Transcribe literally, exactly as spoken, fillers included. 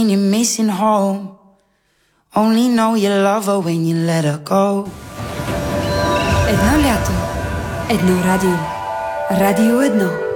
You're missing home. Only know you love her when you let her go. Jedno лято, едно радио. Радио едно.